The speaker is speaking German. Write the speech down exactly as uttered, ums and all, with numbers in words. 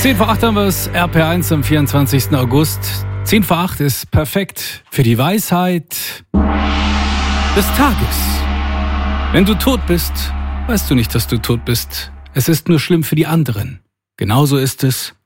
zehn vor acht haben wir es, R P eins am vierundzwanzigsten August. zehn vor acht ist perfekt für die Weisheit des Tages. Wenn du tot bist, weißt du nicht, dass du tot bist. Es ist nur schlimm für die anderen. Genauso ist es,